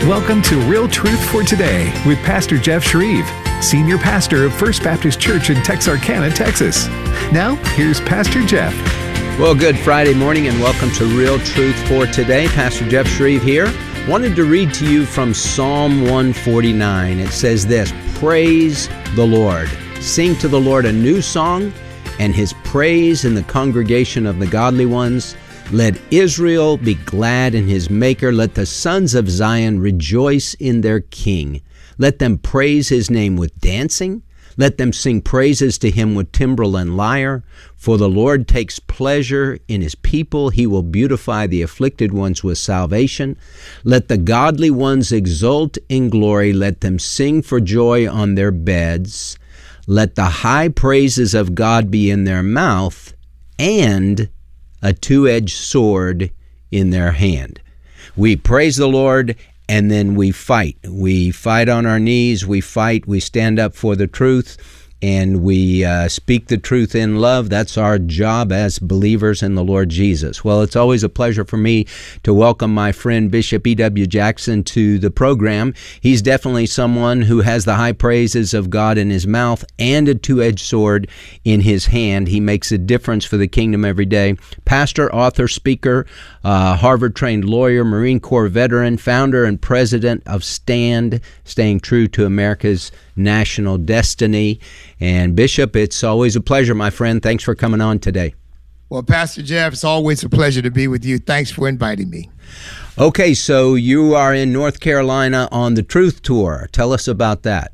Welcome to Real Truth for Today with Pastor Jeff Shreve, Senior Pastor of First Baptist Church in Texarkana, Texas. Now, here's Pastor Jeff. Well, good Friday morning and welcome to Real Truth for Today. Pastor Jeff Shreve here. Wanted to read to you from Psalm 149. It says this, "Praise the Lord. Sing to the Lord a new song, and his praise in the congregation of the godly ones. Let Israel be glad in his Maker. Let the sons of Zion rejoice in their King. Let them praise his name with dancing. Let them sing praises to him with timbrel and lyre. For the Lord takes pleasure in his people. He will beautify the afflicted ones with salvation. Let the godly ones exult in glory. Let them sing for joy on their beds. Let the high praises of God be in their mouth, and a two-edged sword in their hand." We praise the Lord, and then we fight. We fight on our knees, we fight, we stand up for the truth, and we speak the truth in love. That's our job as believers in the Lord Jesus. Well, it's always a pleasure for me to welcome my friend Bishop E.W. Jackson to the program. He's definitely someone who has the high praises of God in his mouth and a two-edged sword in his hand. He makes a difference for the kingdom every day. Pastor, author, speaker, Harvard-trained lawyer, Marine Corps veteran, founder and president of STAND, Staying True to America's National Destiny. And Bishop, it's always a pleasure, my friend. Thanks for coming on today. Well, Pastor Jeff, it's always a pleasure to be with you. Thanks for inviting me. Okay, so you are in North Carolina on the Truth Tour. Tell us about that.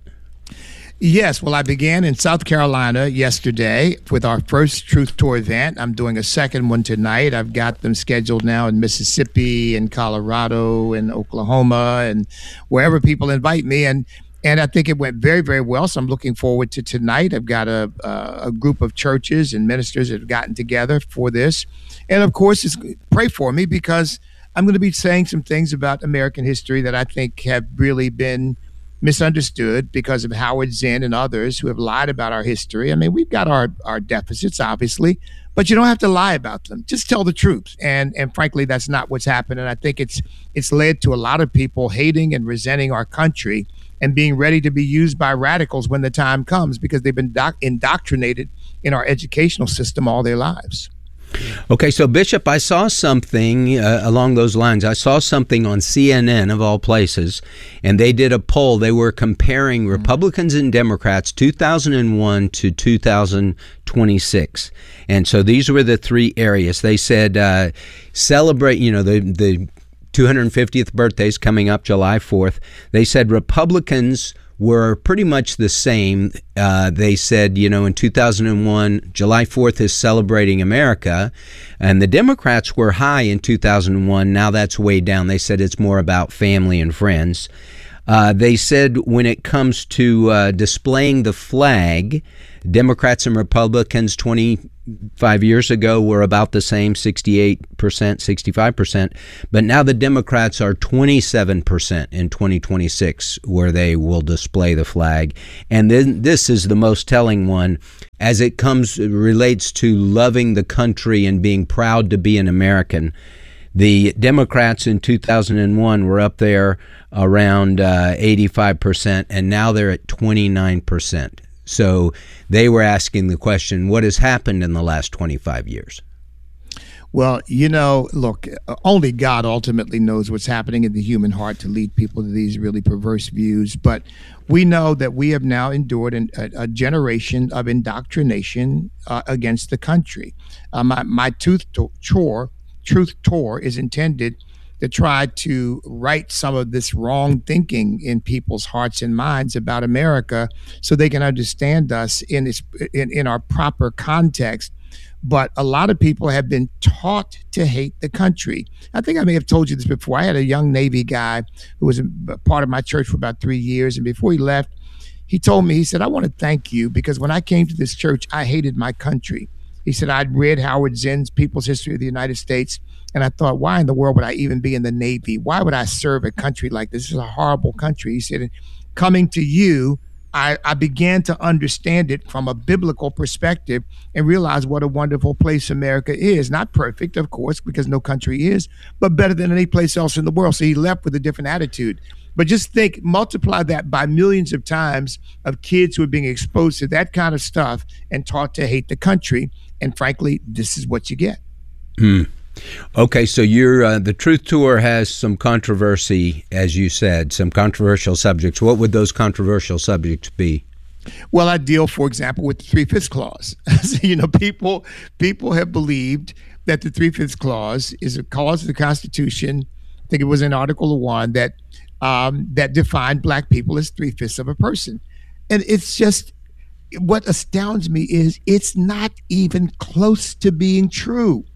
Yes, well, I began in South Carolina yesterday with our first Truth Tour event. I'm doing a second one tonight. I've got them scheduled now in Mississippi and Colorado and Oklahoma and wherever people invite me. And I think it went very, very well. So I'm looking forward to tonight. I've got a group of churches and ministers that have gotten together for this. And of course, pray for me because I'm going to be saying some things about American history that I think have really been misunderstood because of Howard Zinn and others who have lied about our history. I mean, we've got our deficits, obviously, but you don't have to lie about them. Just tell the truth. And frankly, that's not what's happened. And I think it's led to a lot of people hating and resenting our country and being ready to be used by radicals when the time comes because they've been indoctrinated in our educational system all their lives. Okay, so Bishop, I saw something along those lines. I saw something on CNN, of all places, and they did a poll. They were comparing Republicans and Democrats 2001 to 2026. And so these were the three areas. They said celebrate, the 250th birthday is coming up July 4th. They said Republicans were pretty much the same. They said, in 2001, July 4th is celebrating America. And the Democrats were high in 2001. Now that's way down. They said it's more about family and friends. They said when it comes to displaying the flag, Democrats and Republicans 25 years ago were about the same, 68%, 65%. But now the Democrats are 27% in 2026 where they will display the flag. And then this is the most telling one as it relates to loving the country and being proud to be an American. The Democrats in 2001 were up there around 85%, and now they're at 29%. So they were asking the question, what has happened in the last 25 years? Well, look, only God ultimately knows what's happening in the human heart to lead people to these really perverse views. But we know that we have now endured a generation of indoctrination against the country. My Truth Tour is intended to try to right some of this wrong thinking in people's hearts and minds about America so they can understand us in our proper context. But a lot of people have been taught to hate the country. I think I may have told you this before. I had a young Navy guy who was a part of my church for about 3 years. And before he left, he told me, he said, "I want to thank you because when I came to this church, I hated my country." He said, "I'd read Howard Zinn's People's History of the United States. And I thought, why in the world would I even be in the Navy? Why would I serve a country like this? This is a horrible country." He said, "Coming to you, I began to understand it from a biblical perspective and realize what a wonderful place America is. Not perfect, of course, because no country is, but better than any place else in the world." So he left with a different attitude. But just think, multiply that by millions of times of kids who are being exposed to that kind of stuff and taught to hate the country. And frankly, this is what you get. Okay, so the Truth Tour has some controversy, as you said, some controversial subjects. What would those controversial subjects be? Well, I deal, for example, with the 3/5 clause. People have believed that the 3/5 clause is a clause of the Constitution. I think it was in Article 1 that defined black people as 3/5 of a person. And it's just, what astounds me is it's not even close to being true.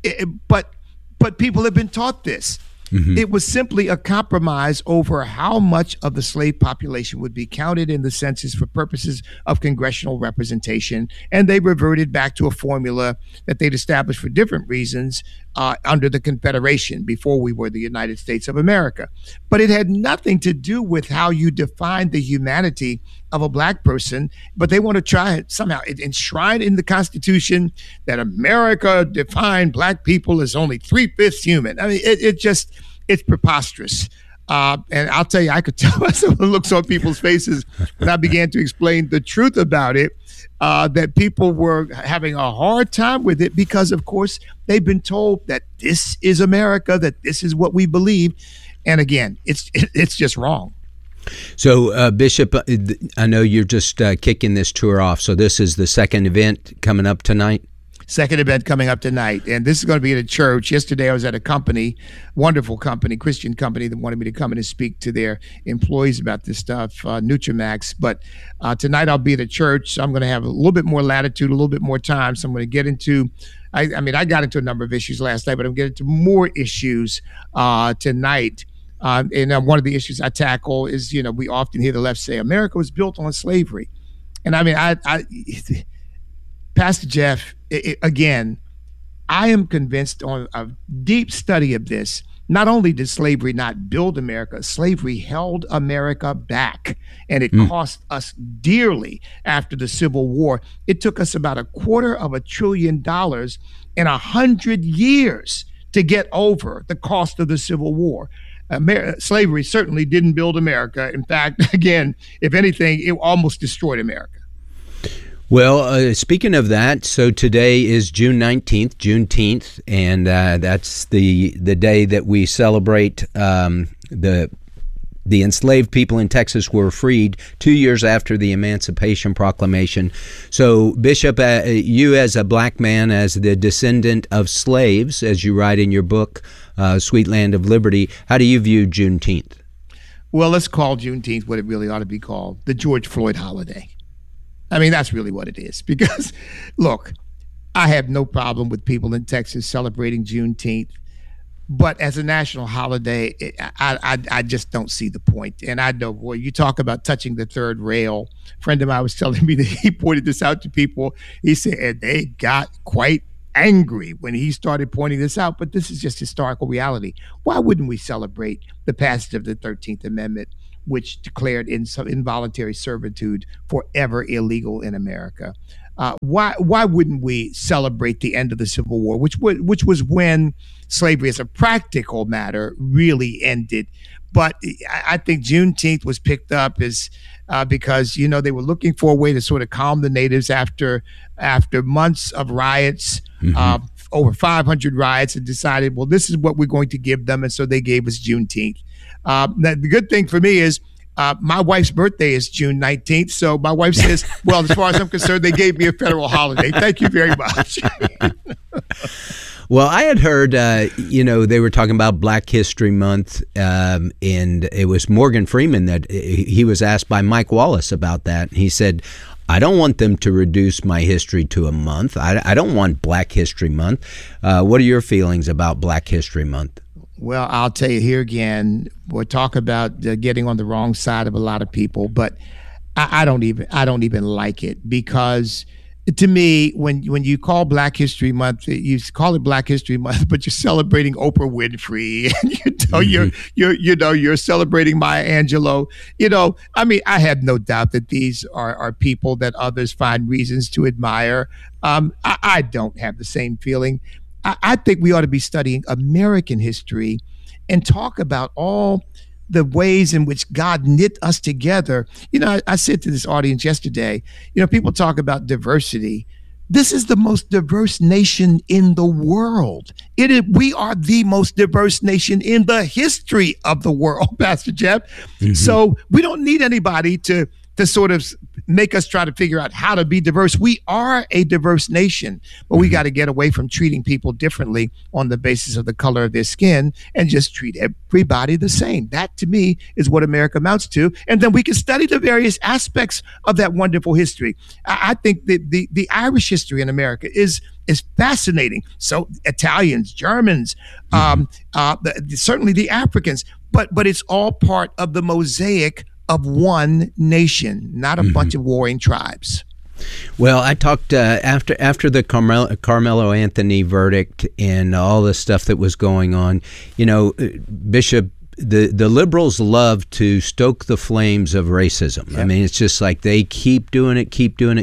But people have been taught this. It was simply a compromise over how much of the slave population would be counted in the census for purposes of congressional representation. And they reverted back to a formula that they'd established for different reasons under the Confederation before we were the United States of America. But it had nothing to do with how you define the humanity of a black person. But they want to try it somehow enshrine in the Constitution that America defined black people as only 3/5 human. I mean, it's preposterous. And I'll tell you, I could tell by some of the looks on people's faces when I began to explain the truth about it, that people were having a hard time with it because, of course, they've been told that this is America, that this is what we believe. And again, it's just wrong. So, Bishop, I know you're just kicking this tour off. So this is the second event coming up tonight? Second event coming up tonight. And this is going to be at a church. Yesterday I was at a company, wonderful company, Christian company, that wanted me to come in and speak to their employees about this stuff, Nutramax. But tonight I'll be at a church. So I'm going to have a little bit more latitude, a little bit more time. So I'm going to get into, I got into a number of issues last night, but I'm getting into more issues tonight. And one of the issues I tackle is, we often hear the left say America was built on slavery. And Pastor Jeff, again, I am convinced on a deep study of this. Not only did slavery not build America, slavery held America back, and it cost us dearly after the Civil War. It took us about $250 billion in 100 years to get over the cost of the Civil War. Slavery certainly didn't build America. In fact, again, if anything, it almost destroyed America. Well, speaking of that, so today is June 19th, Juneteenth, and that's the day that we celebrate the enslaved people in Texas were freed 2 years after the Emancipation Proclamation. So, Bishop, you as a black man, as the descendant of slaves, as you write in your book, Sweet Land of Liberty, how do you view Juneteenth? Well, let's call Juneteenth what it really ought to be called, the George Floyd holiday. I mean, that's really what it is. Because, look, I have no problem with people in Texas celebrating Juneteenth. But as a national holiday, I just don't see the point. And I know, boy, you talk about touching the third rail. A friend of mine was telling me that he pointed this out to people. He said, and they got quite angry when he started pointing this out. But this is just historical reality. Why wouldn't we celebrate the passage of the 13th Amendment, which declared involuntary servitude forever illegal in America? Why wouldn't we celebrate the end of the Civil War, which was when slavery as a practical matter really ended? But I think Juneteenth was picked up as because they were looking for a way to sort of calm the natives after months of riots, over 500 riots, and decided, well, this is what we're going to give them, and so they gave us Juneteenth. The good thing for me is my wife's birthday is June 19th. So my wife says, well, as far as I'm concerned, they gave me a federal holiday. Thank you very much. Well, I had heard, they were talking about Black History Month, and it was Morgan Freeman that he was asked by Mike Wallace about that. He said, I don't want them to reduce my history to a month. I don't want Black History Month. What are your feelings about Black History Month? Well, I'll tell you here again, we'll talk about getting on the wrong side of a lot of people, but I don't even like it, because to me, when you call Black History Month, you call it Black History Month, but you're celebrating Oprah Winfrey, and you're celebrating Maya Angelou. I have no doubt that these are people that others find reasons to admire. I don't have the same feeling. I think we ought to be studying American history and talk about all the ways in which God knit us together. I said to this audience yesterday, people talk about diversity. This is the most diverse nation in the world. We are the most diverse nation in the history of the world, Pastor Jeff. Mm-hmm. So we don't need anybody to sort of make us try to figure out how to be diverse. We are a diverse nation, but we got to get away from treating people differently on the basis of the color of their skin and just treat everybody the same. That, to me, is what America amounts to. And then we can study the various aspects of that wonderful history. I think the Irish history in America is fascinating. So Italians, Germans, certainly the Africans, but it's all part of the mosaic of one nation, not a bunch of warring tribes. Well, I talked after the Carmelo Anthony verdict and all the stuff that was going on. Bishop, the liberals love to stoke the flames of racism. Yep. I mean, it's just like they keep doing it.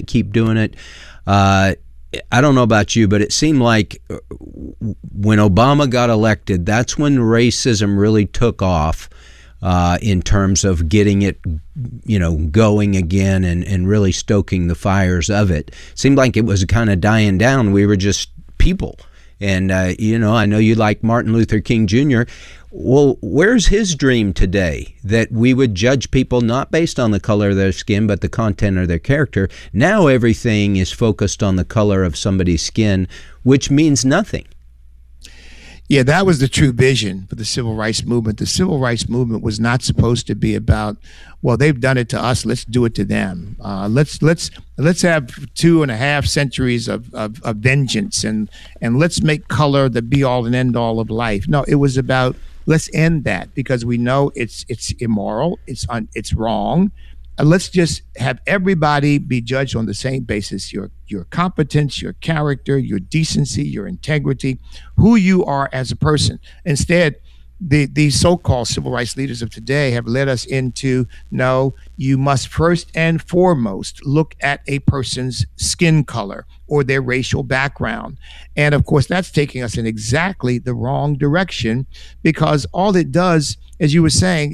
I don't know about you, but it seemed like when Obama got elected, that's when racism really took off. In terms of getting it, going again and really stoking the fires of it. Seemed like it was kind of dying down. We were just people. And, I know you like Martin Luther King Jr. Well, where's his dream today that we would judge people not based on the color of their skin, but the content of their character? Now everything is focused on the color of somebody's skin, which means nothing. Yeah, that was the true vision for the civil rights movement. The civil rights movement was not supposed to be about, well, they've done it to us, let's do it to them. Let's have 2.5 centuries of vengeance and let's make color the be all and end all of life. No, it was about let's end that because we know it's immoral, it's wrong. Let's just have everybody be judged on the same basis, your competence, your character, your decency, your integrity, who you are as a person. Instead, the so-called civil rights leaders of today have led us into, no, you must first and foremost look at a person's skin color or their racial background. And of course, that's taking us in exactly the wrong direction because all it does, as you were saying,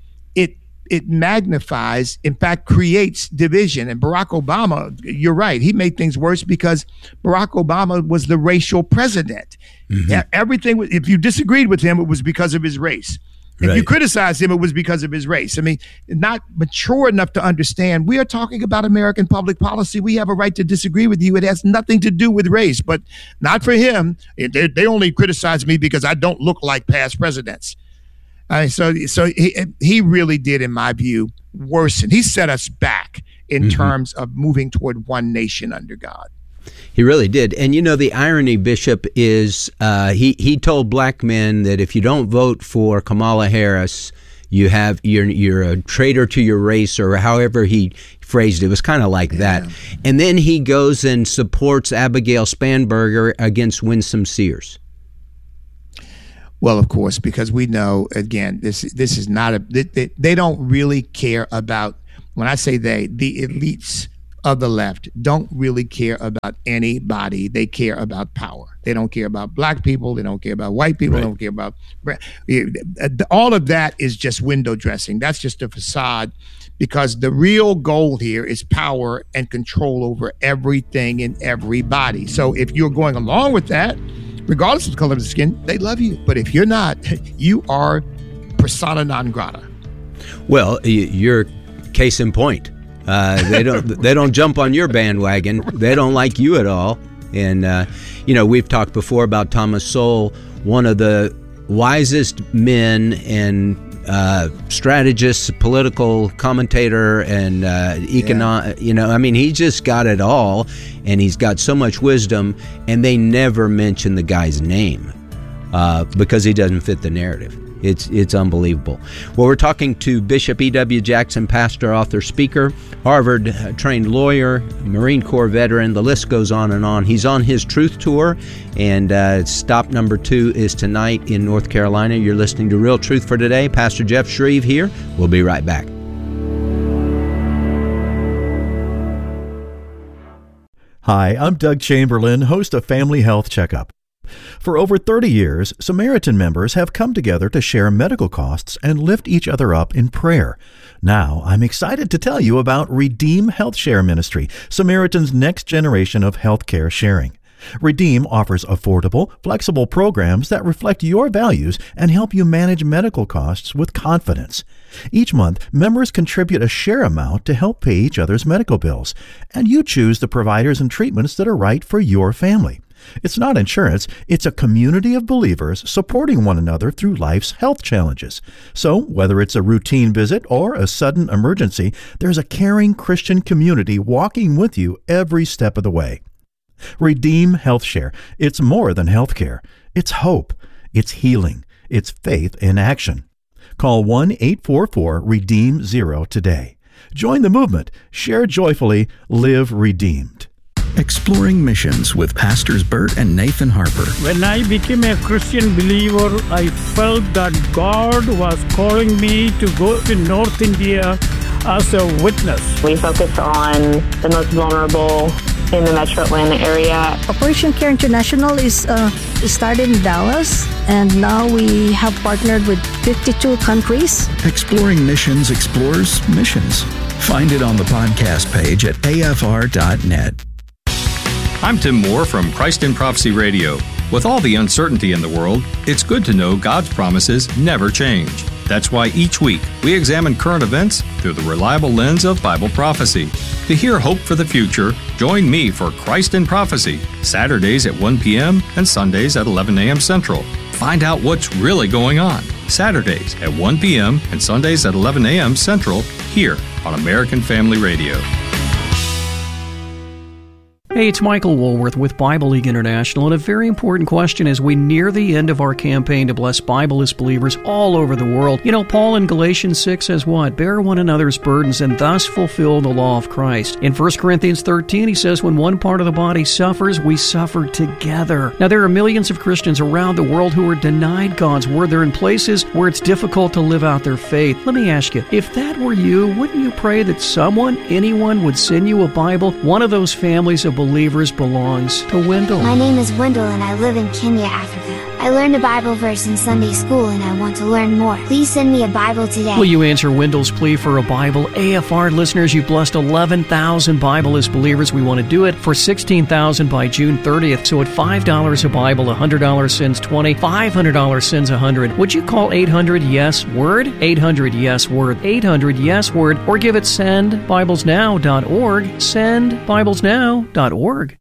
it magnifies, in fact, creates division. And Barack Obama, you're right, he made things worse because Barack Obama was the racial president. Mm-hmm. Everything, if you disagreed with him, it was because of his race. If you criticized him, it was because of his race. I mean, not mature enough to understand. We are talking about American public policy. We have a right to disagree with you. It has nothing to do with race, but not for him. They only criticize me because I don't look like past presidents. So he really did, in my view, worsen. He set us back in terms of moving toward one nation under God. He really did. And the irony, Bishop, is he told black men that if you don't vote for Kamala Harris, you're a traitor to your race, or however he phrased it. It was kind of like that. And then he goes and supports Abigail Spanberger against Winsome Sears. Well, of course, because we know, again, this is not they don't really care about, when I say the elites of the left don't really care about anybody. They care about power. They don't care about black people. They don't care about white people. Right. They don't care about, all of that is just window dressing. That's just a facade, because the real goal here is power and control over everything and everybody. So if you're going along with that, regardless of the color of the skin, they love you. But if you're not, you are persona non grata. Well, you're case in point. They don't jump on your bandwagon. They don't like you at all. And we've talked before about Thomas Sowell, one of the wisest men and strategist, political commentator, and he just got it all, and he's got so much wisdom, and they never mention the guy's name because he doesn't fit the narrative. It's unbelievable. Well, we're talking to Bishop E.W. Jackson, pastor, author, speaker, Harvard-trained lawyer, Marine Corps veteran. The list goes on and on. He's on his Truth Tour, and stop number 2 is tonight in North Carolina. You're listening to Real Truth for Today. Pastor Jeff Shreve here. We'll be right back. Hi, I'm Doug Chamberlain, host of Family Health Checkup. For over 30 years, Samaritan members have come together to share medical costs and lift each other up in prayer. Now, I'm excited to tell you about Redeem Health Share Ministry, Samaritan's next generation of healthcare sharing. Redeem offers affordable, flexible programs that reflect your values and help you manage medical costs with confidence. Each month, members contribute a share amount to help pay each other's medical bills, and you choose the providers and treatments that are right for your family. It's not insurance, it's a community of believers supporting one another through life's health challenges. So, whether it's a routine visit or a sudden emergency, there's a caring Christian community walking with you every step of the way. Redeem Health Share. It's more than healthcare. It's hope. It's healing. It's faith in action. Call 1-844-REDEEM-0 today. Join the movement. Share joyfully. Live redeemed. Exploring Missions with Pastors Bert and Nathan Harper. When I became a Christian believer, I felt that God was calling me to go to North India as a witness. We focus on the most vulnerable in the Metro Atlanta area. Operation Care International is started in Dallas, and now we have partnered with 52 countries. Exploring Missions explores missions. Find it on the podcast page at afr.net. I'm Tim Moore from Christ in Prophecy Radio. With all the uncertainty in the world, it's good to know God's promises never change. That's why each week we examine current events through the reliable lens of Bible prophecy. To hear hope for the future, join me for Christ in Prophecy, Saturdays at 1 p.m. and Sundays at 11 a.m. Central. Find out what's really going on. Saturdays at 1 p.m. and Sundays at 11 a.m. Central, here on American Family Radio. Hey, it's Michael Woolworth with Bible League International, and a very important question as we near the end of our campaign to bless Bibleless believers all over the world. You know, Paul in Galatians 6 says what? Bear one another's burdens and thus fulfill the law of Christ. In 1 Corinthians 13, he says when one part of the body suffers, we suffer together. Now, there are millions of Christians around the world who are denied God's word. They're in places where it's difficult to live out their faith. Let me ask you, if that were you, wouldn't you pray that anyone would send you a Bible? One of those families of believers belongs to Wendell. My name is Wendell and I live in Kenya, Africa. I learned a Bible verse in Sunday school and I want to learn more. Please send me a Bible today. Will you answer Wendell's plea for a Bible? AFR listeners, you've blessed 11,000 Bibleless believers. We want to do it for 16,000 by June 30th. So at $5 a Bible, $100 sends 20, $500 sends 100. Would you call 800-YES-WORD? 800-YES-WORD. 800-YES-WORD. Or give it sendbiblesnow.org. Sendbiblesnow.org.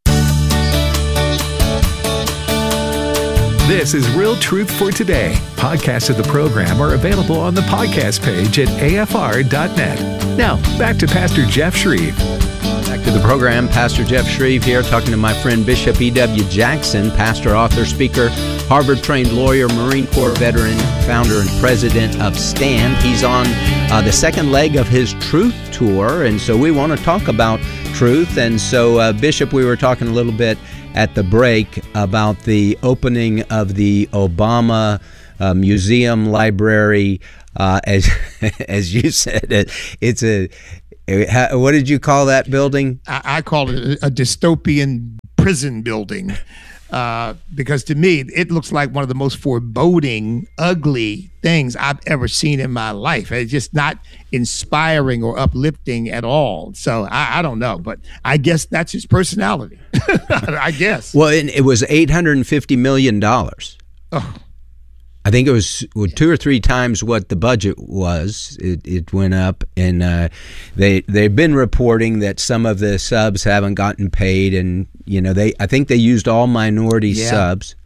This is Real Truth for Today. Podcasts of the program are available on the podcast page at afr.net. Now, back to Pastor Jeff Shreve. Back to the program. Pastor Jeff Shreve here, talking to my friend Bishop E.W. Jackson, pastor, author, speaker, Harvard-trained lawyer, Marine Corps veteran, founder and president of STAND. He's on the second leg of his Truth Tour, and so we want to talk about truth. And so, Bishop, we were talking a little bit at the break about the opening of the Obama Museum Library. As you said, it's a, what did you call that building? I call it a dystopian prison building. Because to me, it looks like one of the most foreboding, ugly things I've ever seen in my life. It's just not inspiring or uplifting at all. So I don't know, but I guess that's his personality. I guess. Well, it was $850 million. Oh. I think it was 2 or 3 times what the budget was. It went up, and they've been reporting that some of the subs haven't gotten paid, and I think they used all minority subs.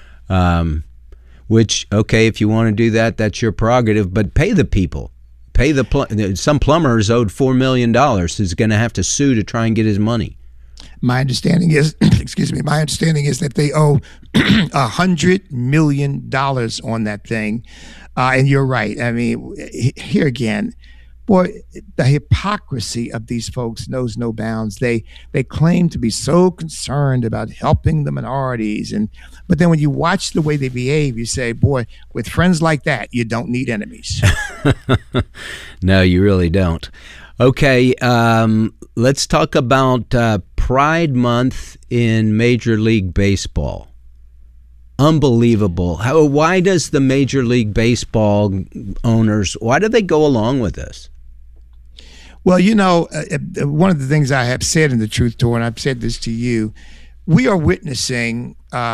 Which, okay, if you want to do that, that's your prerogative, but pay the people. Pay some plumber is owed $4 million. Who's going to have to sue to try and get his money. My understanding is, that they owe $100 million on that thing. And you're right. I mean, here again, boy, the hypocrisy of these folks knows no bounds. They claim to be so concerned about helping the minorities. But then when you watch the way they behave, you say, boy, with friends like that, you don't need enemies. No, you really don't. Okay, let's talk about Pride Month in Major League Baseball. Unbelievable. Why does the Major League Baseball owners, why do they go along with this? Well, one of the things I have said in the Truth Tour, and I've said this to you, we are witnessing,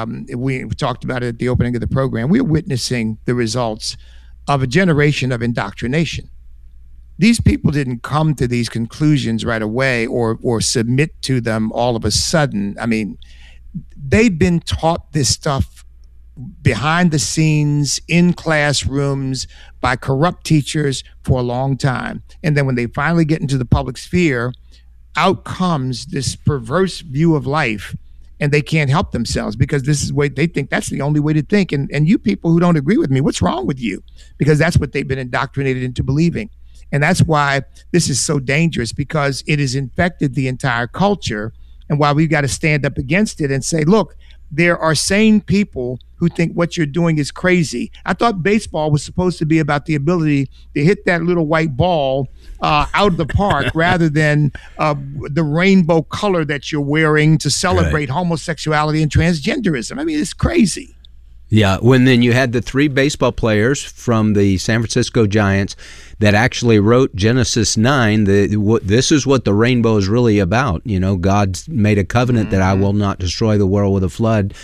we talked about it at the opening of the program, we are witnessing the results of a generation of indoctrination. These people didn't come to these conclusions right away or submit to them all of a sudden. I mean, they've been taught this stuff behind the scenes in classrooms by corrupt teachers for a long time. And then when they finally get into the public sphere, out comes this perverse view of life, and they can't help themselves because this is what they think that's the only way to think. And you people who don't agree with me, what's wrong with you? Because that's what they've been indoctrinated into believing. And that's why this is so dangerous, because it has infected the entire culture, and why we've got to stand up against it and say, look, there are sane people who think what you're doing is crazy. I thought baseball was supposed to be about the ability to hit that little white ball out of the park rather than the rainbow color that you're wearing to celebrate homosexuality and transgenderism. I mean, it's crazy. Yeah, then you had the 3 baseball players from the San Francisco Giants that actually wrote Genesis 9. This is what the rainbow is really about. God's made a covenant that I will not destroy the world with a flood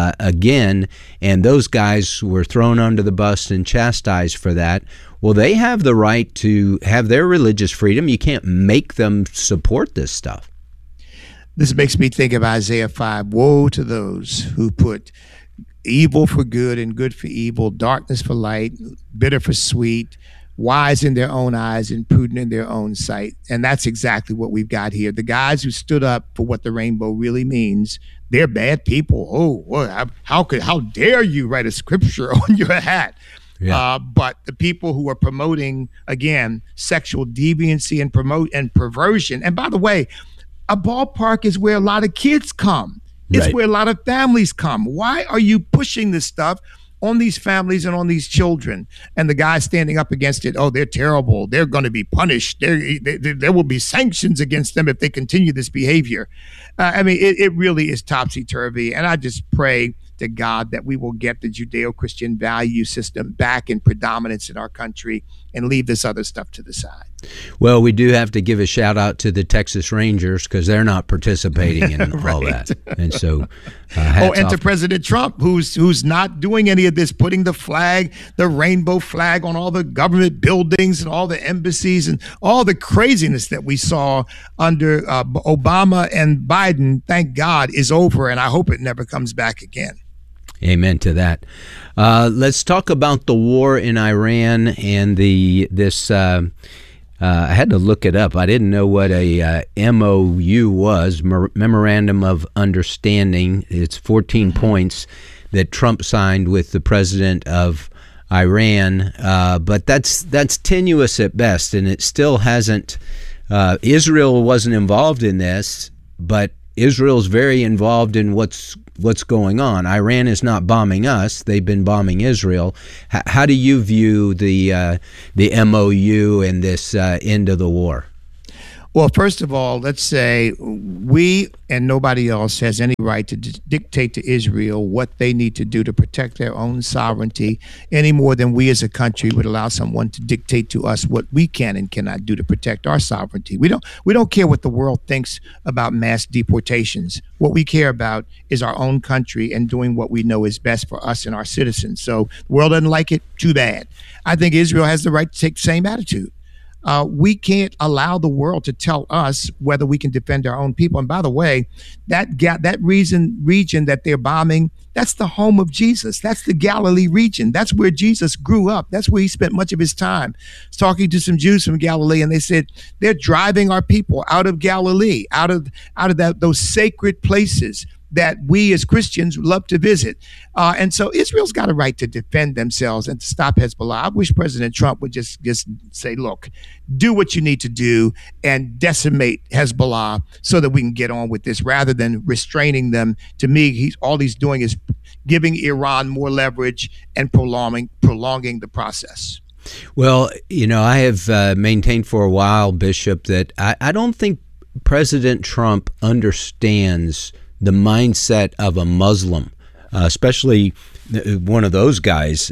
again. And those guys were thrown under the bus and chastised for that. Well, they have the right to have their religious freedom. You can't make them support this stuff. This makes me think of Isaiah 5. Woe to those who put evil for good and good for evil, darkness for light, bitter for sweet, wise in their own eyes and prudent in their own sight. And that's exactly what we've got here. The guys who stood up for what the rainbow really means, they're bad people. Oh, how dare you write a scripture on your hat? Yeah. But the people who are promoting, again, sexual deviancy and perversion. And by the way, a ballpark is where a lot of kids come. It's where a lot of families come. Why are you pushing this stuff on these families and on these children? And the guy standing up against it, they're terrible. They're going to be punished. There will be sanctions against them if they continue this behavior. It really is topsy-turvy. And I just pray to God that we will get the Judeo-Christian value system back in predominance in our country and leave this other stuff to the side. Well, we do have to give a shout out to the Texas Rangers because they're not participating in all that. And so, and to President Trump, who's not doing any of this, putting the rainbow flag on all the government buildings and all the embassies and all the craziness that we saw under Obama and Biden, thank God, is over. And I hope it never comes back again. Amen to that. Let's talk about the war in Iran and I had to look it up. I didn't know what a MOU was, Memorandum of Understanding. It's 14 points that Trump signed with the president of Iran, but that's tenuous at best, and it still hasn't. Israel wasn't involved in this, but Israel's very involved in what's going on. Iran is not bombing us; they've been bombing Israel. How do you view the MOU and this end of the war? Well, first of all, let's say we and nobody else has any right to dictate to Israel what they need to do to protect their own sovereignty any more than we as a country would allow someone to dictate to us what we can and cannot do to protect our sovereignty. We don't care what the world thinks about mass deportations. What we care about is our own country and doing what we know is best for us and our citizens. So the world doesn't like it, too bad. I think Israel has the right to take the same attitude. We can't allow the world to tell us whether we can defend our own people. And by the way, that region that they're bombing, that's the home of Jesus. That's the Galilee region. That's where Jesus grew up. That's where he spent much of his time. I was talking to some Jews from Galilee, and they said they're driving our people out of Galilee, out of those sacred places that we as Christians love to visit. And so Israel's got a right to defend themselves and to stop Hezbollah. I wish President Trump would just say, look, do what you need to do and decimate Hezbollah so that we can get on with this rather than restraining them. To me, all he's doing is giving Iran more leverage and prolonging the process. Well, I have maintained for a while, Bishop, that I don't think President Trump understands the mindset of a Muslim. especially one of those guys,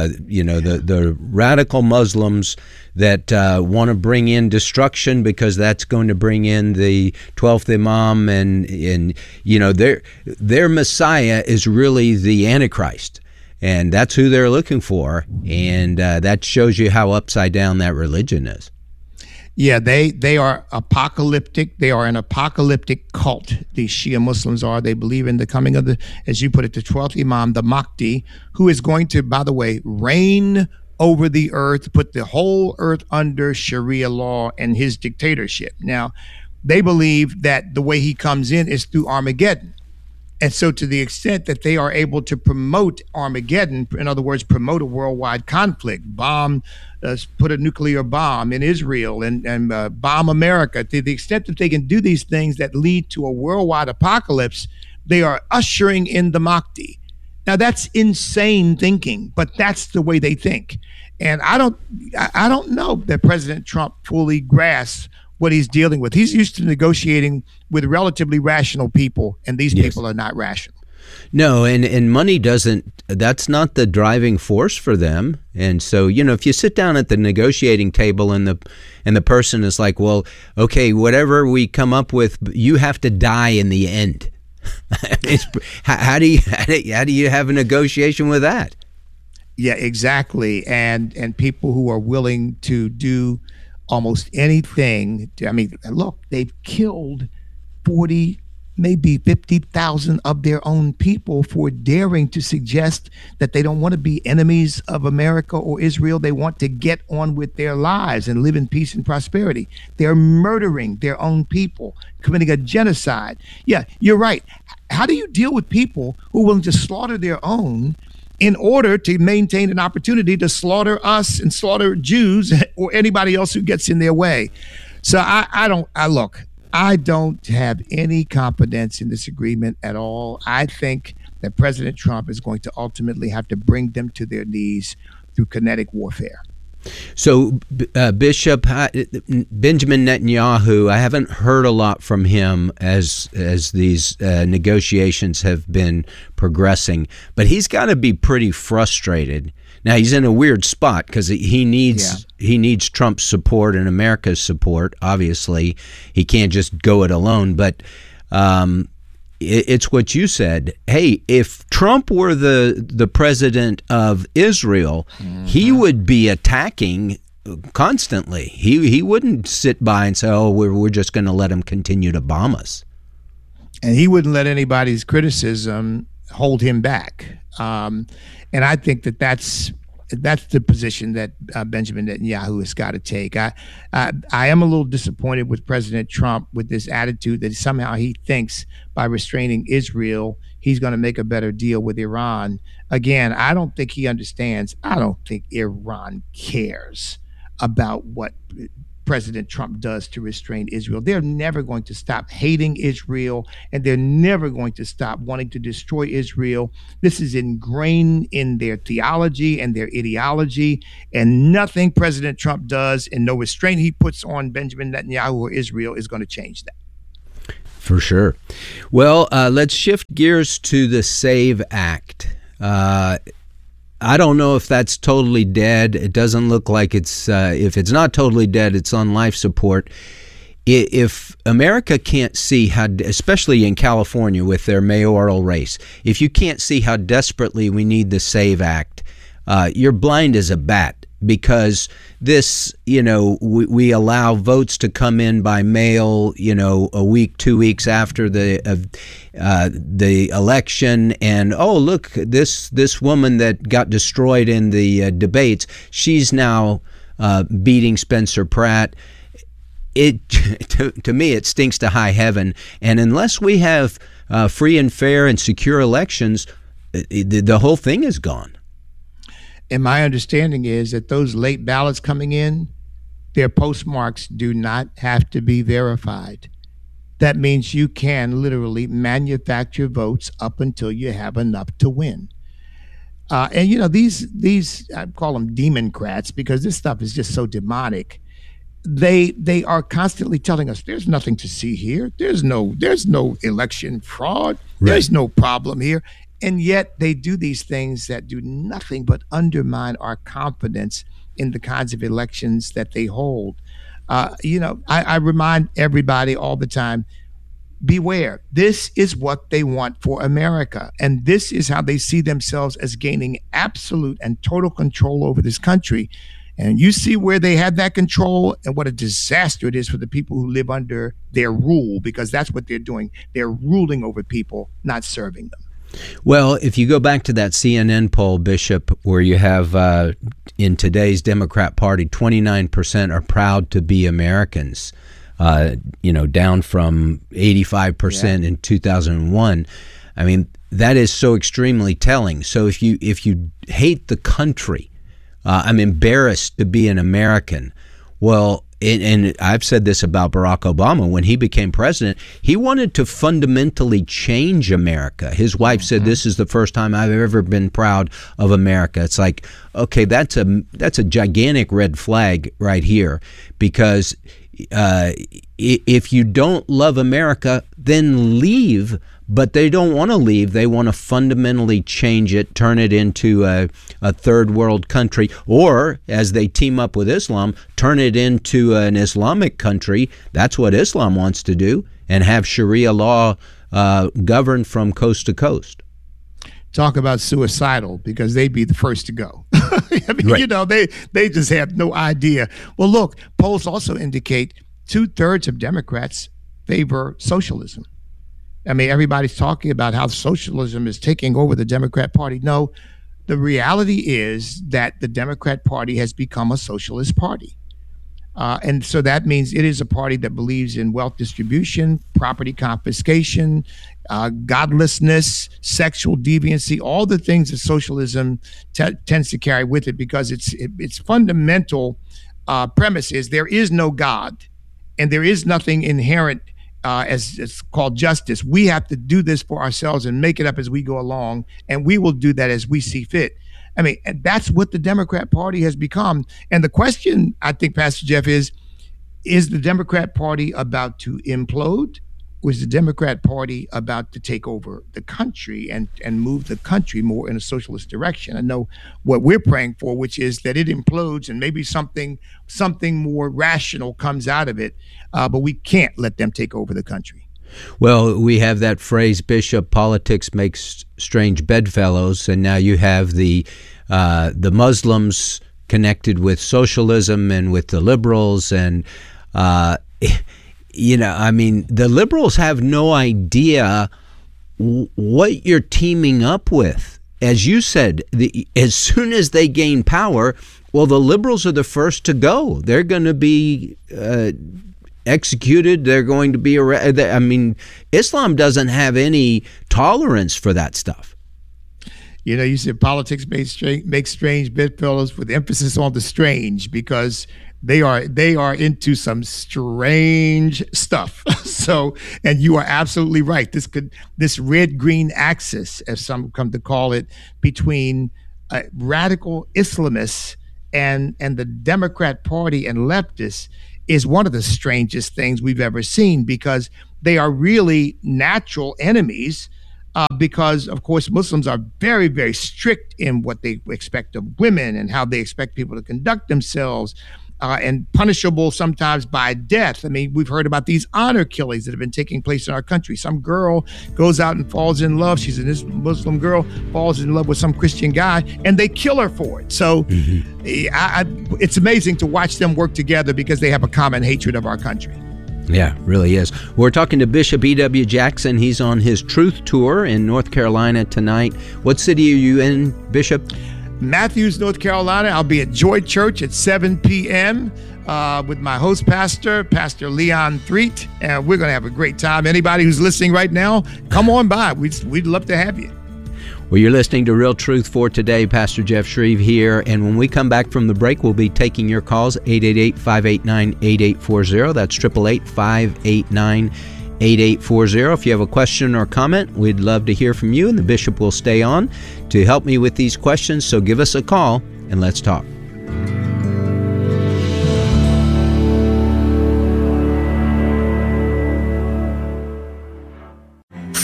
the radical Muslims that want to bring in destruction because that's going to bring in the 12th Imam, and their Messiah is really the Antichrist. And that's who they're looking for, and that shows you how upside down that religion is. Yeah, they are apocalyptic. They are an apocalyptic cult. These Shia Muslims are. They believe in the coming of the, as you put it, the 12th Imam, the Mahdi, who is going to, by the way, reign over the earth, put the whole earth under Sharia law and his dictatorship. Now, they believe that the way he comes in is through Armageddon. And so to the extent that they are able to promote Armageddon, in other words, promote a worldwide conflict, put a nuclear bomb in Israel and bomb America, to the extent that they can do these things that lead to a worldwide apocalypse, they are ushering in the Mahdi. Now, that's insane thinking, but that's the way they think. And I don't know that President Trump fully grasps what he's dealing with. He's used to negotiating with relatively rational people, and these people are not rational. No, and money that's not the driving force for them. And so, if you sit down at the negotiating table and the person is like, well, okay, whatever we come up with, you have to die in the end. How do you have a negotiation with that? Yeah, exactly. And people who are willing to do almost anything. I mean, look, they've killed 40, maybe 50,000 of their own people for daring to suggest that they don't want to be enemies of America or Israel. They want to get on with their lives and live in peace and prosperity. They're murdering their own people, committing a genocide. Yeah, you're right. How do you deal with people who are willing to slaughter their own in order to maintain an opportunity to slaughter us and slaughter Jews or anybody else who gets in their way? So I don't have any confidence in this agreement at all. I think that President Trump is going to ultimately have to bring them to their knees through kinetic warfare. So, Bishop Benjamin Netanyahu, I haven't heard a lot from him as these negotiations have been progressing, but he's got to be pretty frustrated. Now, he's in a weird spot because he needs Trump's support and America's support. Obviously, he can't just go it alone, but it's what you said. Hey, if Trump were the president of Israel, he would be attacking constantly. He wouldn't sit by and say, "Oh, we're just going to let him continue to bomb us." And he wouldn't let anybody's criticism hold him back. And I think that's the position that Benjamin Netanyahu has got to take. I am a little disappointed with President Trump with this attitude that somehow he thinks by restraining Israel, he's going to make a better deal with Iran. Again, I don't think he understands. I don't think Iran cares about what President Trump does to restrain Israel. They're never going to stop hating Israel, and they're never going to stop wanting to destroy Israel. This is ingrained in their theology and their ideology, and nothing President Trump does and no restraint he puts on Benjamin Netanyahu or Israel is going to change that. For sure. Well, let's shift gears to the SAVE Act. I don't know if that's totally dead. It doesn't look like it's, if it's not totally dead, it's on life support. If America can't see how, especially in California with their mayoral race, if you can't see how desperately we need the SAVE Act, you're blind as a bat. Because this, we allow votes to come in by mail, a week, 2 weeks after the election, and oh look, this woman that got destroyed in the debates, she's now beating Spencer Pratt. To me, it stinks to high heaven. And unless we have free and fair and secure elections, the whole thing is gone. And my understanding is that those late ballots coming in, their postmarks do not have to be verified. That means you can literally manufacture votes up until you have enough to win. And these I call them Democrats because this stuff is just so demonic. They are constantly telling us there's nothing to see here. There's no election fraud. Right. There's no problem here. And yet they do these things that do nothing but undermine our confidence in the kinds of elections that they hold. I remind everybody all the time, beware. This is what they want for America. And this is how they see themselves as gaining absolute and total control over this country. And you see where they have that control and what a disaster it is for the people who live under their rule, because that's what they're doing. They're ruling over people, not serving them. Well, if you go back to that CNN poll, Bishop, where you have in today's Democrat Party, 29% are proud to be Americans, down from 85% in 2001. I mean, that is so extremely telling. So if you hate the country, I'm embarrassed to be an American. Well, and I've said this about Barack Obama. When he became president, he wanted to fundamentally change America. His wife said, "This is the first time I've ever been proud of America." It's like, okay, that's a gigantic red flag right here, because if you don't love America, then leave. But they don't want to leave. They want to fundamentally change it, turn it into a third world country, or, as they team up with Islam, turn it into an Islamic country. That's what Islam wants to do, and have Sharia law govern from coast to coast. Talk about suicidal, because they'd be the first to go. I mean, right. They just have no idea. Well, look, polls also indicate 2/3 of Democrats favor socialism. I mean, everybody's talking about how socialism is taking over the Democrat Party. No, the reality is that the Democrat Party has become a socialist party. And so that means it is a party that believes in wealth distribution, property confiscation, godlessness, sexual deviancy, all the things that socialism tends to carry with it, because its fundamental premise is there is no God and there is nothing inherent as it's called justice. We have to do this for ourselves and make it up as we go along, and we will do that as we see fit. I mean, and that's what the Democrat Party has become. And the question, I think, Pastor Jeff, is the Democrat Party about to implode, or is the Democrat Party about to take over the country and move the country more in a socialist direction? I know what we're praying for, which is that it implodes and maybe something more rational comes out of it, but we can't let them take over the country. Well, we have that phrase, Bishop, politics makes strange bedfellows, and now you have the Muslims connected with socialism and with the liberals, and I mean, the liberals have no idea what you're teaming up with. As you said, as soon as they gain power, well, the liberals are the first to go. They're going to be executed. They're going to be arrested. I mean, Islam doesn't have any tolerance for that stuff. You said politics make strange bedfellows, with emphasis on the strange, because they are into some strange stuff. So, and you are absolutely right. This red-green axis, as some come to call it, between radical Islamists and the Democrat Party and leftists is one of the strangest things we've ever seen, because they are really natural enemies. Because, of course, Muslims are very, very strict in what they expect of women and how they expect people to conduct themselves, and punishable sometimes by death. I mean, we've heard about these honor killings that have been taking place in our country. Some girl goes out and falls in love. She's a Muslim girl, falls in love with some Christian guy, and they kill her for it. So it's amazing to watch them work together, because they have a common hatred of our country. Yeah, really is. We're talking to Bishop E.W. Jackson. He's on his Truth Tour in North Carolina tonight. What city are you in, Bishop? Matthews, North Carolina. I'll be at Joy Church at 7 p.m. With my host pastor, Pastor Leon Threet, and we're going to have a great time. Anybody who's listening right now, come on by. We'd love to have you. Well, you're listening to Real Truth for Today. Pastor Jeff Shreve here. And when we come back from the break, we'll be taking your calls, 888-589-8840. That's 888-589-8840. If you have a question or comment, we'd love to hear from you, and the Bishop will stay on to help me with these questions. So give us a call and let's talk.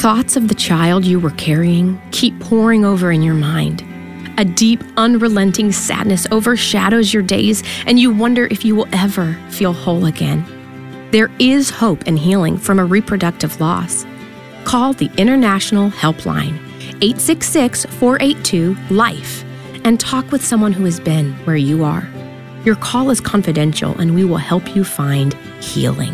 Thoughts of the child you were carrying keep pouring over in your mind. A deep, unrelenting sadness overshadows your days, and you wonder if you will ever feel whole again. There is hope and healing from a reproductive loss. Call the International Helpline, 866-482-LIFE, and talk with someone who has been where you are. Your call is confidential, and we will help you find healing.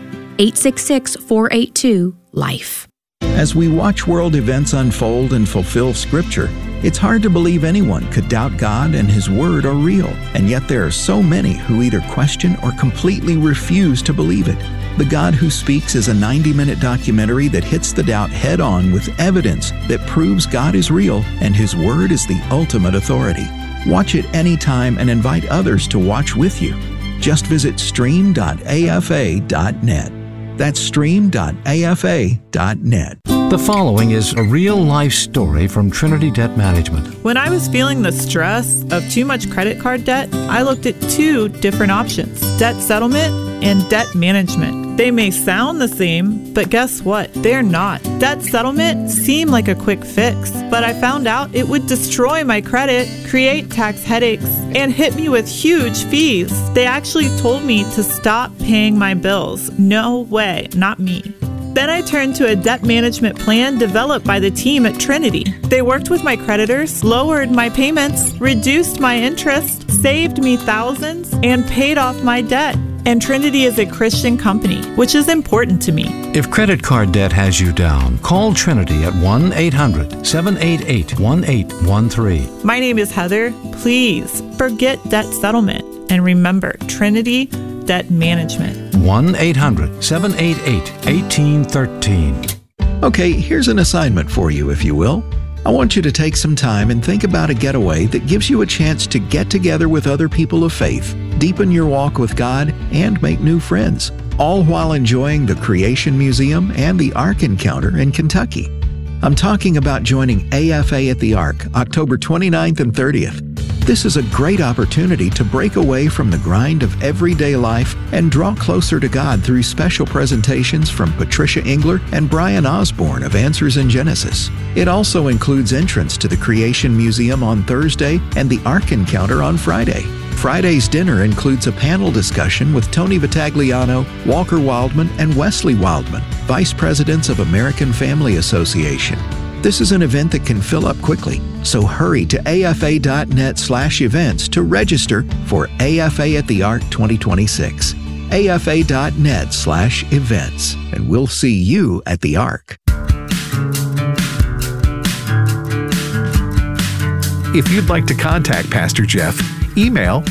866-482-LIFE. As we watch world events unfold and fulfill Scripture, it's hard to believe anyone could doubt God and His Word are real, and yet there are so many who either question or completely refuse to believe it. The God Who Speaks is a 90-minute documentary that hits the doubt head-on with evidence that proves God is real and His Word is the ultimate authority. Watch it anytime and invite others to watch with you. Just visit stream.afa.net. That's stream.afa.net. The following is a real-life story from Trinity Debt Management. When I was feeling the stress of too much credit card debt, I looked at two different options: debt settlement and debt management. They may sound the same, but guess what? They're not. Debt settlement seemed like a quick fix, but I found out it would destroy my credit, create tax headaches, and hit me with huge fees. They actually told me to stop paying my bills. No way, not me. Then I turned to a debt management plan developed by the team at Trinity. They worked with my creditors, lowered my payments, reduced my interest, saved me thousands, and paid off my debt. And Trinity is a Christian company, which is important to me. If credit card debt has you down, call Trinity at 1-800-788-1813. My name is Heather. Please forget debt settlement and remember Trinity Debt Management. 1-800-788-1813. Okay, here's an assignment for you, if you will. I want you to take some time and think about a getaway that gives you a chance to get together with other people of faith, deepen your walk with God, and make new friends, all while enjoying the Creation Museum and the Ark Encounter in Kentucky. I'm talking about joining AFA at the Ark, October 29th and 30th. This is a great opportunity to break away from the grind of everyday life and draw closer to God through special presentations from Patricia Engler and Brian Osborne of Answers in Genesis. It also includes entrance to the Creation Museum on Thursday and the Ark Encounter on Friday. Friday's dinner includes a panel discussion with Tony Vitagliano, Walker Wildman, and Wesley Wildman, Vice Presidents of American Family Association. This is an event that can fill up quickly, so hurry to afa.net/events to register for AFA at the Ark 2026. afa.net/events, and we'll see you at the Ark. If you'd like to contact Pastor Jeff, email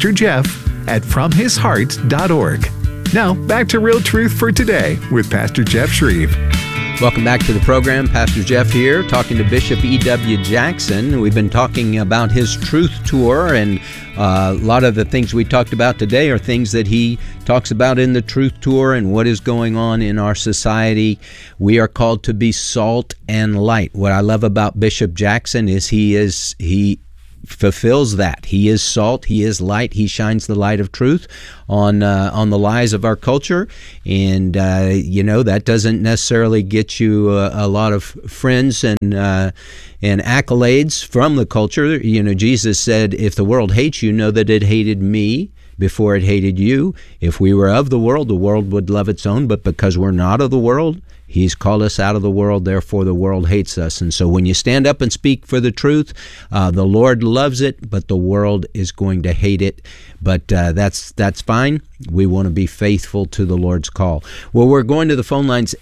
pastorjeff@fromhisheart.org. Now, back to Real Truth for Today with Pastor Jeff Shreve. Welcome back to the program. Pastor Jeff here, talking to Bishop E.W. Jackson. We've been talking about his Truth Tour, and a lot of the things we talked about today are things that he talks about in the Truth Tour and what is going on in our society. We are called to be salt and light. What I love about Bishop Jackson is he fulfills that. He is salt, he is light, he shines the light of truth on the lies of our culture, and that doesn't necessarily get you a lot of friends and accolades from the culture. Jesus said, if the world hates you, know that it hated me before it hated you. If we were of the world would love its own, but because we're not of the world, He's called us out of the world, therefore the world hates us. And so when you stand up and speak for the truth, the Lord loves it, but the world is going to hate it. But that's fine. We want to be faithful to the Lord's call. Well, we're going to the phone lines,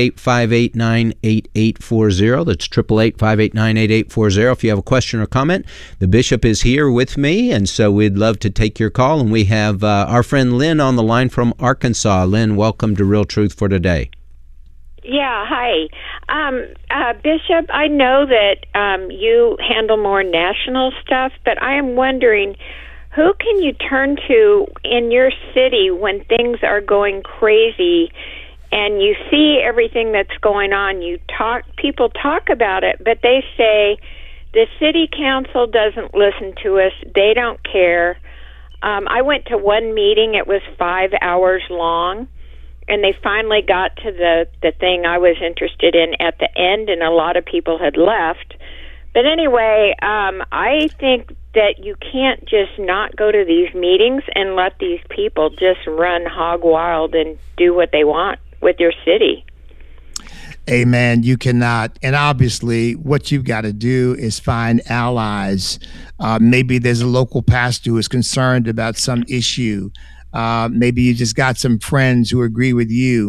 888-589-8840. That's 888-589-8840. If you have a question or comment, the bishop is here with me, and so we'd love to take your call. And we have our friend Lynn on the line from Arkansas. Lynn, welcome to Real Truth for Today. Yeah, hi. Bishop, I know that you handle more national stuff, but I am wondering, who can you turn to in your city when things are going crazy and you see everything that's going on? People talk about it, but they say the city council doesn't listen to us. They don't care. I went to one meeting. It was 5 hours long. and they finally got to the thing I was interested in at the end, and a lot of people had left. But anyway, I think that you can't just not go to these meetings and let these people just run hog wild and do what they want with your city. Amen. You cannot. And obviously, what you've got to do is find allies. Maybe there's a local pastor who is concerned about some issue. Maybe you just got some friends who agree with you.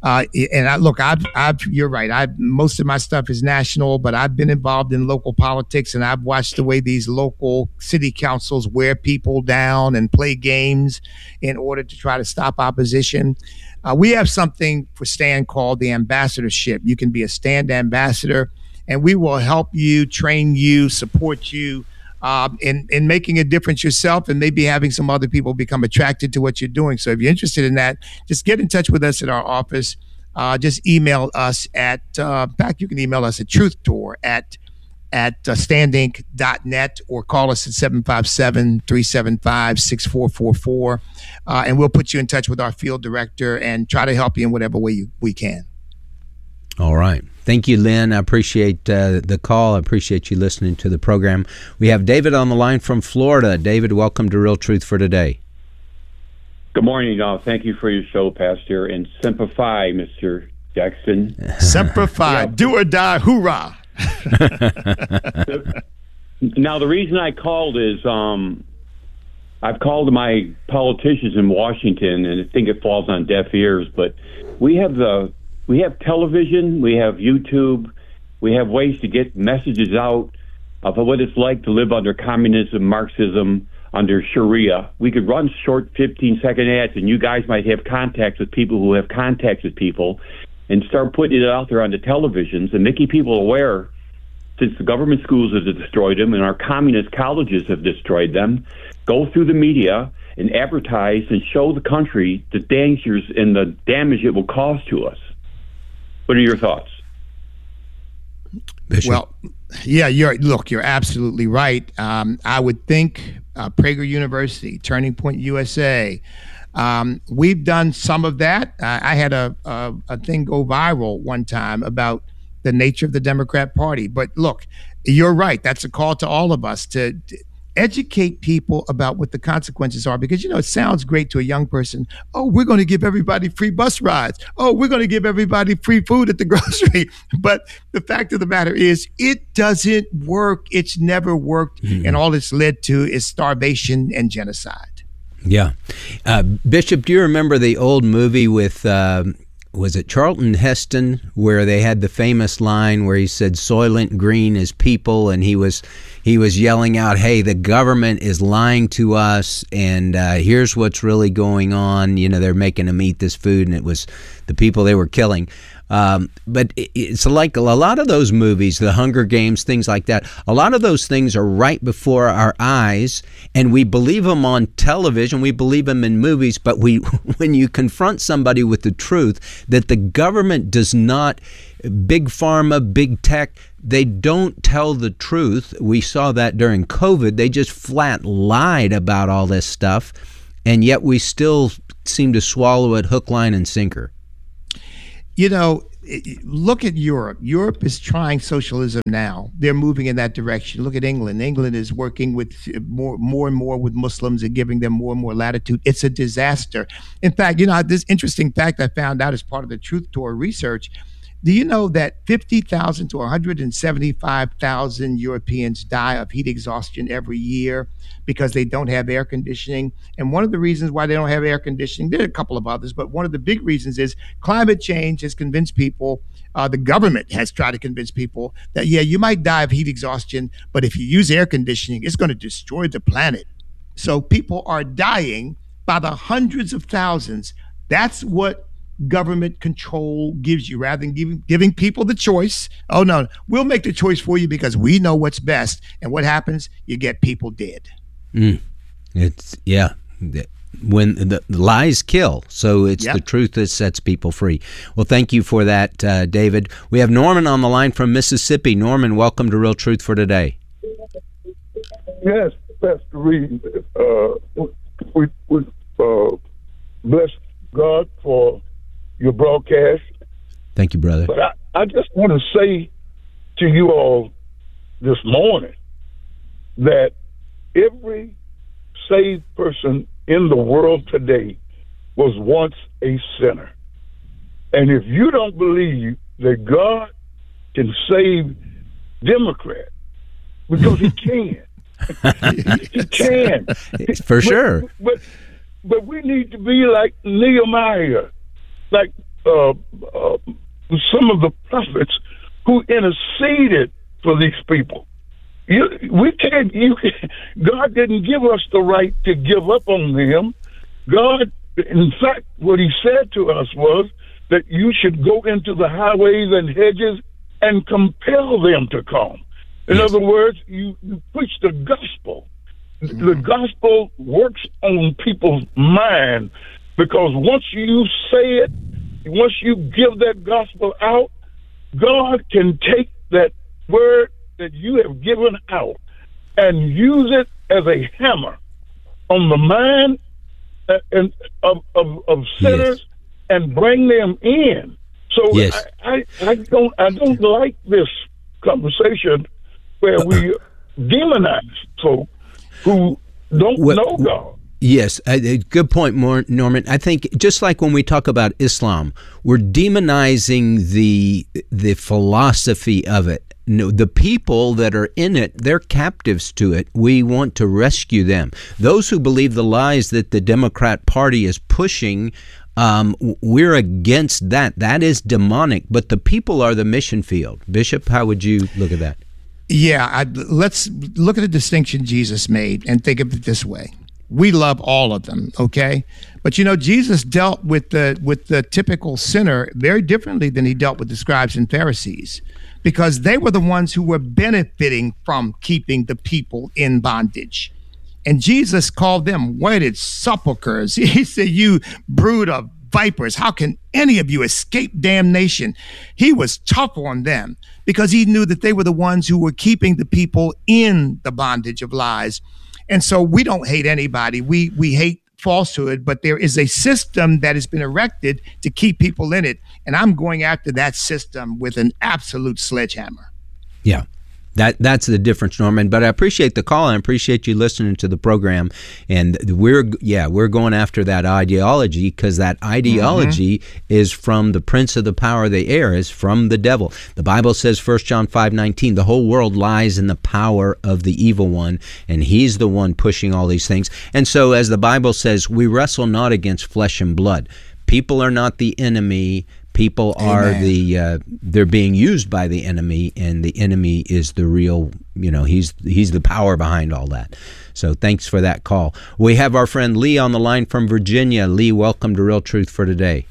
You're right. Most of my stuff is national, but I've been involved in local politics, and I've watched the way these local city councils wear people down and play games in order to try to stop opposition. We have something for Stand called the ambassadorship. You can be a Stand ambassador, and we will help you, train you, support you in making a difference yourself, and maybe having some other people become attracted to what you're doing. So if you're interested in that, just get in touch with us at our office. Just email us at, in fact, you can email us at truthtour at standinc.net, or call us at 757-375-6444. And we'll put you in touch with our field director and try to help you in whatever way we can. All right. Thank you, Lynn. I appreciate the call. I appreciate you listening to the program. We have David on the line from Florida. David, welcome to Real Truth for Today. Good morning. Thank you for your show, Pastor. And Semper Fi, Mr. Jackson. Semper Fi. Do or die. Hoorah. Now, the reason I called is I've called my politicians in Washington, and I think it falls on deaf ears, but we have television, we have YouTube, we have ways to get messages out of what it's like to live under communism, Marxism, under Sharia. We could run short 15-second ads, and you guys might have contacts with people who have contacts with people, and start putting it out there on the televisions and making people aware, since the government schools have destroyed them and our communist colleges have destroyed them. Go through the media and advertise and show the country the dangers and the damage it will cause to us. What are your thoughts? Bishop? Well, yeah, you're absolutely right. I would think Prager University, Turning Point USA, we've done some of that. I had a thing go viral one time about the nature of the Democrat Party. But look, you're right. That's a call to all of us to educate people about what the consequences are, because, it sounds great to a young person. Oh, we're going to give everybody free bus rides. Oh, we're going to give everybody free food at the grocery. But the fact of the matter is, it doesn't work. It's never worked. Mm-hmm. And all it's led to is starvation and genocide. Yeah. Bishop, do you remember the old movie with, was it Charlton Heston, where they had the famous line where he said, Soylent Green is people, and he was yelling out, hey, the government is lying to us, and here's what's really going on. They're making them eat this food, and it was the people they were killing. But it's like a lot of those movies, the Hunger Games, things like that, a lot of those things are right before our eyes, and we believe them on television, we believe them in movies, but when you confront somebody with the truth that the government does not, big pharma, big tech, they don't tell the truth. We saw that during COVID. They just flat lied about all this stuff, and yet we still seem to swallow it hook, line, and sinker. Look at Europe. Europe is trying socialism now. They're moving in that direction. Look at England. England is working with more and more with Muslims and giving them more and more latitude. It's a disaster. In fact, this interesting fact I found out as part of the Truth Tour research. Do you know that 50,000 to 175,000 Europeans die of heat exhaustion every year because they don't have air conditioning? And one of the reasons why they don't have air conditioning, there are a couple of others, but one of the big reasons is climate change has convinced people, the government has tried to convince people that, you might die of heat exhaustion, but if you use air conditioning, it's going to destroy the planet. So people are dying by the hundreds of thousands. That's what government control gives you, rather than giving people the choice. Oh, no, we'll make the choice for you because we know what's best. And what happens? You get people dead. When the lies kill. So it's the truth that sets people free. Well, thank you for that, David. We have Norman on the line from Mississippi. Norman, welcome to Real Truth for Today. Yes, Pastor Reed. We bless God for your broadcast. Thank you, brother. But I just want to say to you all this morning that every saved person in the world today was once a sinner. And if you don't believe that God can save Democrats, because he can. He can. For sure. But we need to be like Nehemiah, like some of the prophets who interceded for these people. God didn't give us the right to give up on them. God, in fact, what he said to us was that you should go into the highways and hedges and compel them to come. In other words, you preach the gospel. The gospel works on people's mind, because once you say it, once you give that gospel out, God can take that word that you have given out and use it as a hammer on the mind of sinners, and bring them in. So I don't like this conversation where we demonize folk who don't know God. Yes, good point, Norman. I think just like when we talk about Islam, we're demonizing the philosophy of it. No, the people that are in it, they're captives to it. We want to rescue them. Those who believe the lies that the Democrat Party is pushing, we're against that. That is demonic. But the people are the mission field. Bishop, how would you look at that? Yeah, let's look at the distinction Jesus made and think of it this way. We love all of them, okay? But Jesus dealt with the typical sinner very differently than he dealt with the scribes and Pharisees, because they were the ones who were benefiting from keeping the people in bondage. And Jesus called them whited sepulchres. He said, you brood of vipers, how can any of you escape damnation? He was tough on them because he knew that they were the ones who were keeping the people in the bondage of lies. And so we don't hate anybody. We hate falsehood, but there is a system that has been erected to keep people in it. And I'm going after that system with an absolute sledgehammer. Yeah. That's the difference, Norman. But I appreciate the call. I appreciate you listening to the program. And we're going after that ideology, because that ideology is from the prince of the power of the air, is from the devil. The Bible says, 1 John 5:19, the whole world lies in the power of the evil one, and he's the one pushing all these things. And so, as the Bible says, we wrestle not against flesh and blood. People are not the enemy. People are they're being used by the enemy, and the enemy is the real, he's the power behind all that. So thanks for that call. We have our friend Lee on the line from Virginia. Lee, welcome to Real Truth for Today.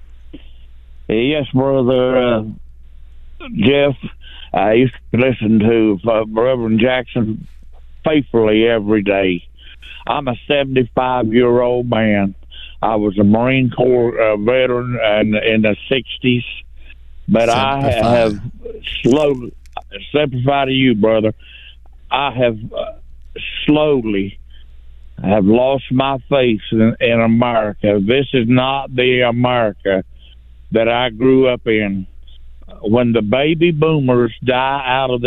Yes, brother Jeff. I used to listen to Reverend Jackson faithfully every day. I'm a 75-year-old man. I was a Marine Corps veteran in the 60s, but I have slowly, simplify to you, brother, I have slowly have lost my faith in America. This is not the America that I grew up in. When the baby boomers die out of